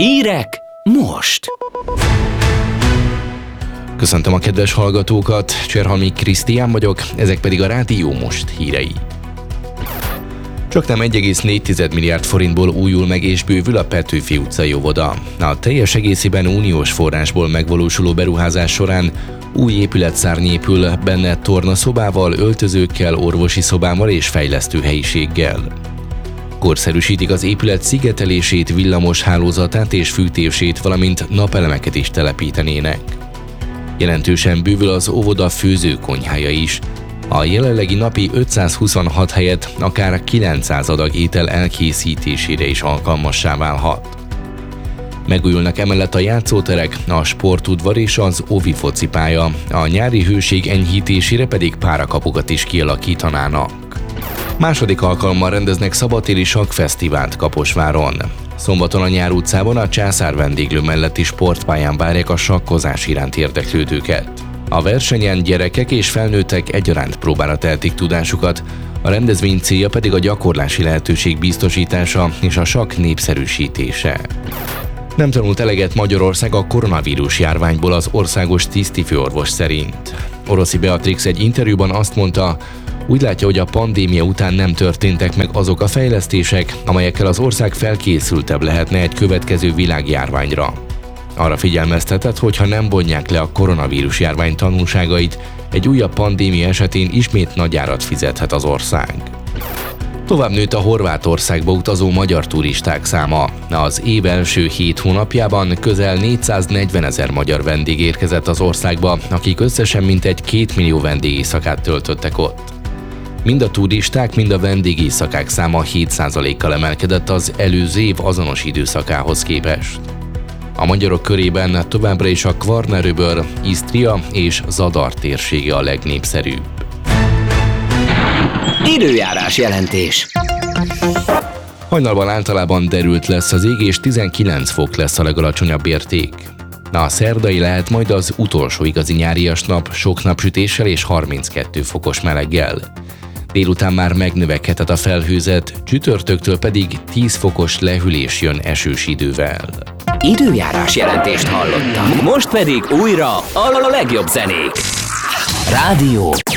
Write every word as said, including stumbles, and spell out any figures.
Hírek most! Köszöntöm a kedves hallgatókat, Cserhalmi Krisztián vagyok, ezek pedig a Rádió Most hírei. Csaknem egy egész négy milliárd forintból újul meg és bővül a Petőfi utcai óvoda. A teljes egészében uniós forrásból megvalósuló beruházás során új épületszárny épül, benne tornaszobával, öltözőkkel, orvosi szobával és fejlesztő helyiséggel. Korszerűsítik az épület szigetelését, villamos hálózatát és fűtését, valamint napelemeket is telepítenének. Jelentősen bővül az óvoda főzőkonyhája is. A jelenlegi napi ötszázhuszonhat helyett akár kilencszáz adag étel elkészítésére is alkalmassá válhat. Megújulnak emellett a játszóterek, a sportudvar és az óvi focipálya, a nyári hőség enyhítésére pedig párakapukat is kialakítanának. Második alkalommal rendeznek szabadtéri sakkfesztivált Kaposváron. Szombaton a Nyár utcában a Császár vendéglő melletti sportpályán várják a sakkozás iránt érdeklődőket. A versenyen gyerekek és felnőttek egyaránt próbára tehetik tudásukat, a rendezvény célja pedig a gyakorlási lehetőség biztosítása és a sakk népszerűsítése. Nem tanult eleget Magyarország a koronavírus járványból az országos tisztifőorvos szerint. Oroszi Beatrix egy interjúban azt mondta, úgy látja, hogy a pandémia után nem történtek meg azok a fejlesztések, amelyekkel az ország felkészültebb lehetne egy következő világjárványra. Arra figyelmeztetett, hogy ha nem bonják le a koronavírus járvány tanulságait, egy újabb pandémia esetén ismét nagy árat fizethet az ország. Tovább nőtt a Horvátországba utazó magyar turisták száma. Az év első hét hónapjában közel négyszáznegyvenezer magyar vendég érkezett az országba, akik összesen mintegy két millió vendégéjszakát töltöttek ott. Mind a turisták, mind a vendégéjszakák száma hét százalékkal emelkedett az előző év azonos időszakához képest. A magyarok körében továbbra is a Kvarneröböl, Isztria és Zadar térsége a legnépszerűbb. Időjárás jelentés. Hajnalban általában derült lesz az ég, és tizenkilenc fok lesz a legalacsonyabb érték. A szerdai lehet majd az utolsó igazi nyárias nap, sok napsütéssel és harminckettő fokos meleggel. Délután már megnövekedhet a felhőzet, csütörtöktől pedig tíz fokos lehűlés jön esős idővel. Időjárás jelentést hallottam. Most pedig újra a legjobb zenék. Rádió